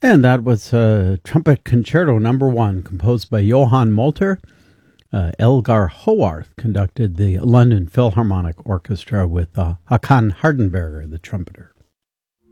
And that was Trumpet Concerto Number 1, composed by Johann Molter. Elgar Howarth conducted the London Philharmonic Orchestra with Hakan Hardenberger, the trumpeter.